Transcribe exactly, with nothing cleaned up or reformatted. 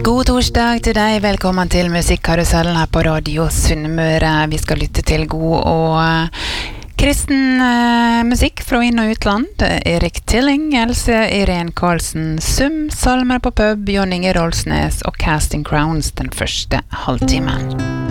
God torsdag til deg, velkommen til Musikkarusellen her på Radio Sunnmøre. Vi skal lytte til god og kristen uh, musikk fra inn- og utland. Erik Tilling, Else Irene Karlsen, Sum, Salmer på pub, Jon Inge Rolsnes og Casting Crowns den første halvtimen.